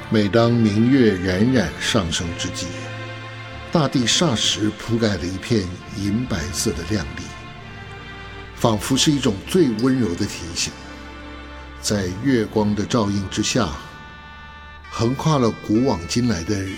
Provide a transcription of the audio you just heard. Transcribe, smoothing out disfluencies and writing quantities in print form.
每当明月冉冉上升之际，大地霎时铺盖了一片银白色的亮丽，仿佛是一种最温柔的提醒。在月光的照映之下，横跨了古往今来的